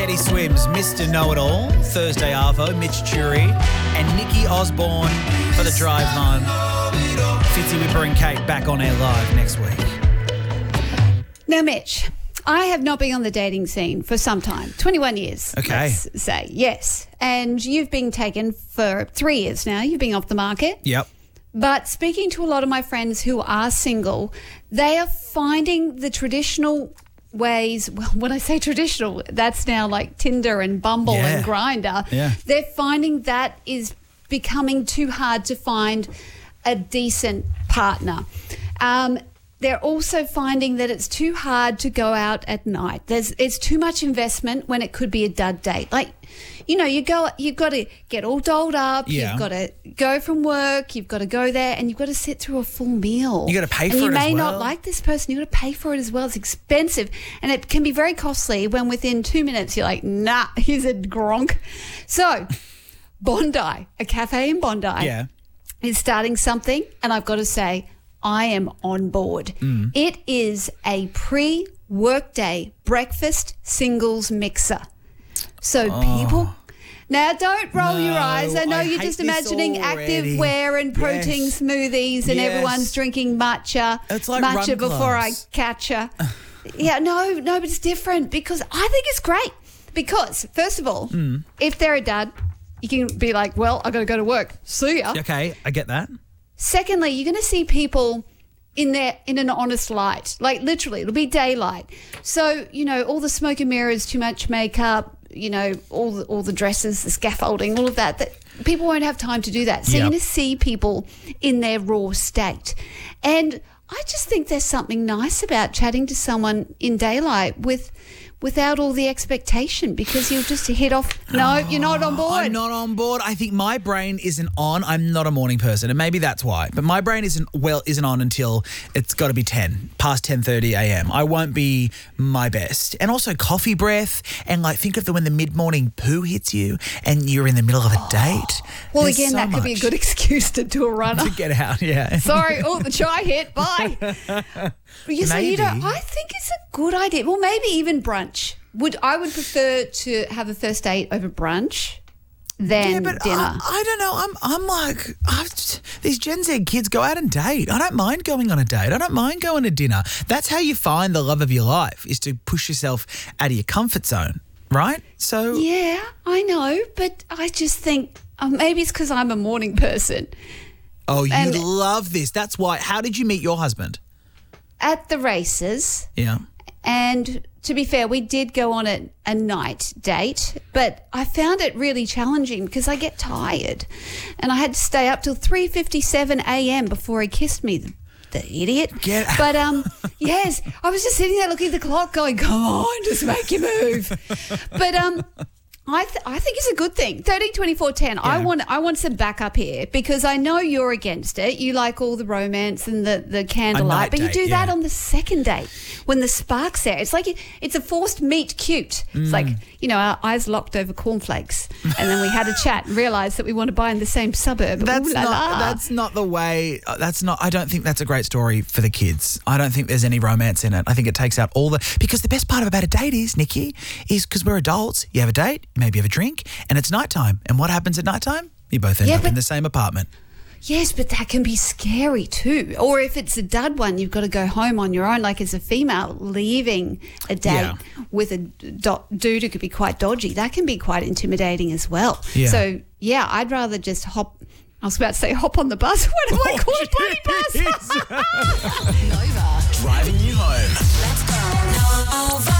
Teddy Swims, Mr. Know-It-All, Thursday Arvo, Mitch Jury, and Nikki Osborne for the Drive Home. Fitzy Whipper and Kate back on air live next week. Now, Mitch, I have not been on the dating scene for some time, 21 years, Okay. let's say, yes. And you've been taken for 3 years now. You've been off the market. Yep. But speaking to a lot of my friends who are single, they are finding the traditional ways, well, when I say traditional, that's now like Tinder and Bumble and Grindr. Yeah. They're finding that is becoming too hard to find a decent partner. They're also finding that it's too hard to go out at night. It's too much investment when it could be a dud date. Like, you know, you've got to get all dolled up. Yeah. You've got to go from work. You've got to go there, and you've got to sit through a full meal. You got to pay for and it you as may well. not like this person. You've got to pay for it as well. It's expensive, and it can be very costly when within 2 minutes you're like, nah, he's a gronk. So, Bondi, a cafe in Bondi, is starting something, and I've got to say, I am on board. It is a pre-workday breakfast singles mixer. So people... Now, don't roll your eyes. I know I you're hate just this imagining already. active wear and protein Yes. smoothies and Yes. everyone's drinking matcha. It's like matcha run before I clubs. catch her. No, but it's different because I think it's great. Because, first of all, if they're a dad, you can be like, well, I got to go to work. See ya. Okay, I get that. Secondly, you're going to see people in an honest light. Like, literally, it'll be daylight. So, you know, all the smoke and mirrors, too much makeup, you know, all the dresses, the scaffolding, all of that people won't have time to do that. So you're going to see people in their raw state. And I just think there's something nice about chatting to someone in daylight without all the expectation, because you'll just hit off. No, you're not on board. I'm not on board. I think my brain isn't on. I'm not a morning person, and maybe that's why. But my brain isn't on until it's got to be past 10:30 a.m. I won't be my best. And also coffee breath, and like think of when the mid-morning poo hits you and you're in the middle of a date. Well, There's again, so that could be a much good excuse to do a runner. to get out. Yeah. Sorry, the chai hit. Bye. So, you know, Maybe. I think it's a good idea. Well, maybe even brunch. I would prefer to have a first date over brunch than dinner. I don't know. I'm like, these Gen Z kids go out and date. I don't mind going on a date. I don't mind going to dinner. That's how you find the love of your life, is to push yourself out of your comfort zone, right? So Yeah, I know, but I just think maybe it's because I'm a morning person. Oh, you And- love this. That's why. How did you meet your husband? At the races, Yeah. and to be fair, we did go on a night date, but I found it really challenging because I get tired and I had to stay up till 3:57 a.m. before he kissed me, the idiot. But yes, I was just sitting there looking at the clock going, come on, just make your move. But I think it's a good thing. 13, 24, 10. I want some backup here because I know you're against it. You like all the romance and the candlelight, but you do that on the second date when the spark's there. It's like it's a forced meet cute. It's like, you know, our eyes locked over cornflakes and then we had a chat and realised that we want to buy in the same suburb. That's not the way. I don't think that's a great story for the kids. I don't think there's any romance in it. I think it takes out because the best part about a date is, Nikki, is because we're adults, you have a date, maybe you have a drink, and it's nighttime. And what happens at nighttime? You both end up in the same apartment. Yes, but that can be scary too. Or if it's a dud one, you've got to go home on your own. Like as a female, leaving a date with a dude who could be quite dodgy, that can be quite intimidating as well. Yeah. So, yeah, I'd rather just hop on the bus. What do I call it? Bloody bus. Nova. Driving you home. Let's go. Nova.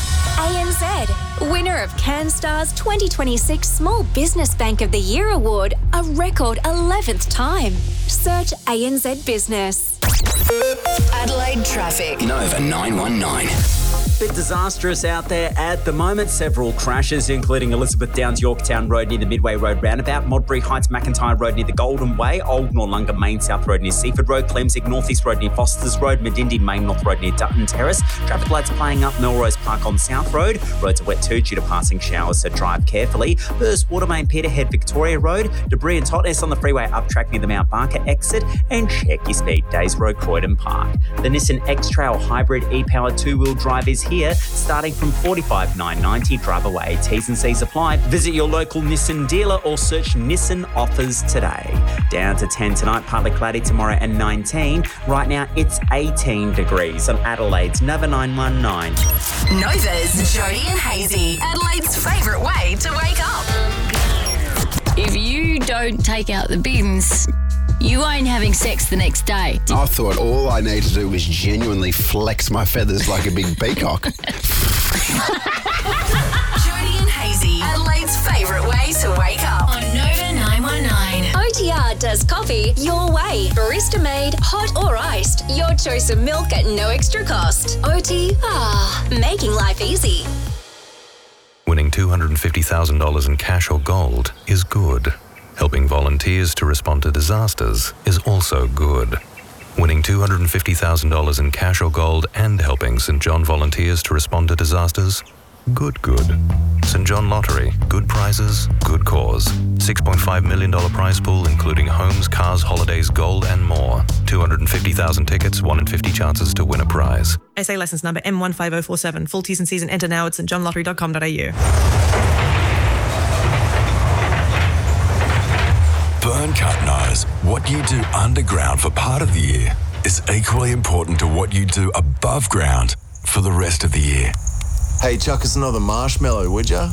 ANZ, winner of CanStar's 2026 Small Business Bank of the Year Award, a record 11th time. Search ANZ Business. Adelaide traffic. Nova 919. Bit disastrous out there at the moment. Several crashes, including Elizabeth Downs Yorktown Road near the Midway Road roundabout, Modbury Heights McIntyre Road near the Golden Way, Old Noarlunga Main South Road near Seaford Road, Clemsig North East Road near Fosters Road, Medindi Main North Road near Dutton Terrace. Traffic lights playing up Melrose Park on South Road. Roads are wet too due to passing showers, so drive carefully. Burst Watermain Peterhead Victoria Road, debris and hotness on the freeway up track near the Mount Barker exit, and check your speed. Days Road Croydon Park. The Nissan X-Trail Hybrid e-powered two-wheel drive is here, starting from $45,990. Drive away. T's and C's apply. Visit your local Nissan dealer or search Nissan offers today. Down to 10 tonight, partly cloudy tomorrow and 19. Right now, it's 18 degrees on Adelaide's Nova 919. Nova's Jody and Hazy, Adelaide's favourite way to wake up. If you don't take out the bins, you ain't having sex the next day. I thought all I need to do was genuinely flex my feathers like a big peacock. Jody and Hazy, Adelaide's favourite way to wake up. On Nova 919. OTR does coffee your way. Barista made, hot or iced. Your choice of milk at no extra cost. OTR, making life easy. Winning $250,000 in cash or gold is good. Helping volunteers to respond to disasters is also good. Winning $250,000 in cash or gold and helping St John volunteers to respond to disasters? Good. St John Lottery. Good prizes, good cause. $6.5 million prize pool including homes, cars, holidays, gold and more. 250,000 tickets, 1 in 50 chances to win a prize. SA licence number M15047. Full T's and C's and enter now at stjohnlottery.com.au. Burncut knows what you do underground for part of the year is equally important to what you do above ground for the rest of the year. Hey, chuck us another marshmallow, would ya?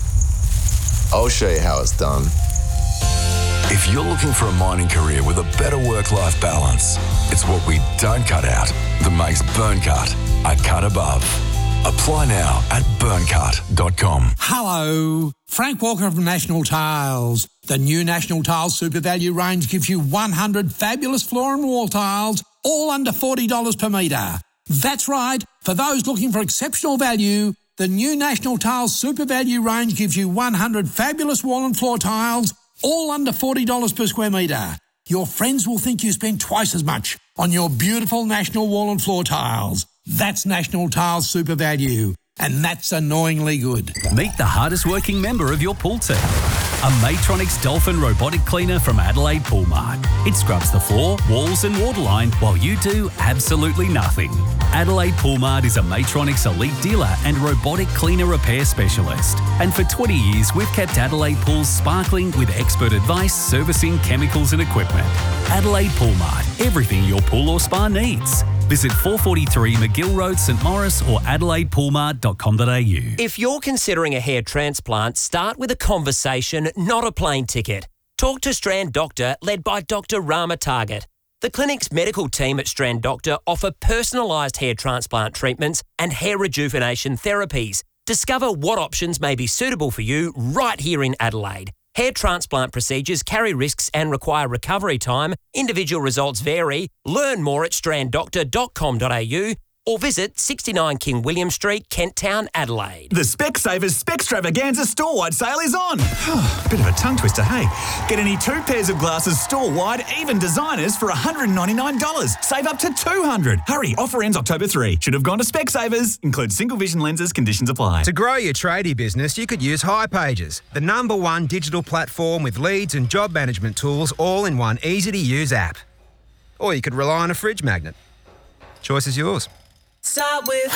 I'll show you how it's done. If you're looking for a mining career with a better work-life balance, it's what we don't cut out that makes Burncut a cut above. Apply now at burncut.com. Hello, Frank Walker from National Tiles. The new National Tiles Super Value range gives you 100 fabulous floor and wall tiles, all under $40 per metre. That's right, for those looking for exceptional value, the new National Tiles Super Value range gives you 100 fabulous wall and floor tiles, all under $40 per square metre. Your friends will think you spend twice as much on your beautiful National wall and floor tiles. That's National Tiles Super Value, and that's annoyingly good. Meet the hardest working member of your pool team. A Matronics Dolphin robotic cleaner from Adelaide Pool Mart. It scrubs the floor, walls and waterline while you do absolutely nothing. Adelaide Pool Mart is a Matronics elite dealer and robotic cleaner repair specialist. And for 20 years, we've kept Adelaide pools sparkling with expert advice, servicing, chemicals and equipment. Adelaide Pool Mart. Everything your pool or spa needs. Visit 443 McGill Road, St Maurice or adelaidepoolmart.com.au. If you're considering a hair transplant, start with a conversation, not a plane ticket. Talk to Strand Doctor, led by Dr. Rama Target. The clinic's medical team at Strand Doctor offer personalised hair transplant treatments and hair rejuvenation therapies. Discover what options may be suitable for you right here in Adelaide. Hair transplant procedures carry risks and require recovery time. Individual results vary. Learn more at stranddoctor.com.au or visit 69 King William Street, Kent Town, Adelaide. The Specsavers Specstravaganza store-wide sale is on. Bit of a tongue twister, hey? Get any 2 pairs of glasses store-wide, even designers, for $199. Save up to $200. Hurry, offer ends October 3. Should have gone to Specsavers. Includes single vision lenses, conditions apply. To grow your tradie business, you could use hipages, the #1 digital platform with leads and job management tools all in one easy-to-use app. Or you could rely on a fridge magnet. Choice is yours. Start with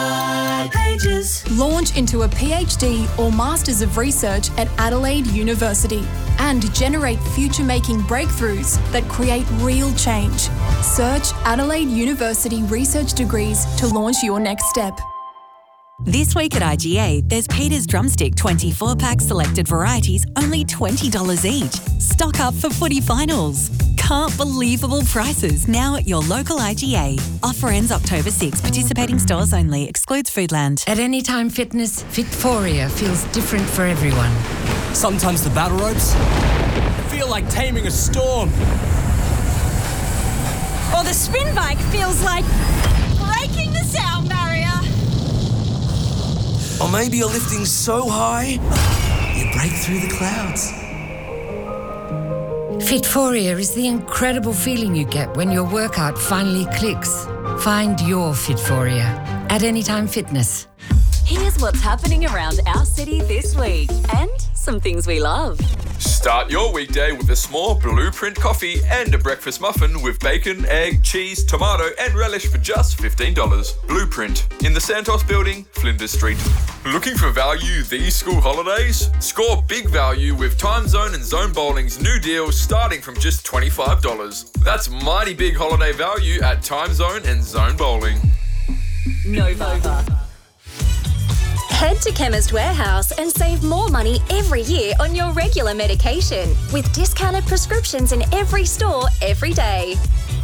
hipages. Launch into a PhD or Masters of Research at Adelaide University and generate future-making breakthroughs that create real change. Search Adelaide University Research Degrees to launch your next step. This week at IGA, there's Peter's Drumstick 24-pack selected varieties, only $20 each. Stock up for footy finals. Can't believable prices now at your local IGA. Offer ends October 6. Participating stores only. Excludes Foodland. At Anytime Fitness, Fitforia feels different for everyone. Sometimes the battle ropes feel like taming a storm. Or the spin bike feels like breaking the sound barrier. Or maybe you're lifting so high, you break through the clouds. Fitforia is the incredible feeling you get when your workout finally clicks. Find your Fitforia at Anytime Fitness. Here's what's happening around our city this week and some things we love. Start your weekday with a small Blueprint coffee and a breakfast muffin with bacon, egg, cheese, tomato and relish for just $15. Blueprint in the Santos Building, Flinders Street. Looking for value these school holidays? Score big value with Time Zone and Zone Bowling's new deals starting from just $25. That's mighty big holiday value at Time Zone and Zone Bowling. Nova. Head to Chemist Warehouse and save more money every year on your regular medication with discounted prescriptions in every store every day.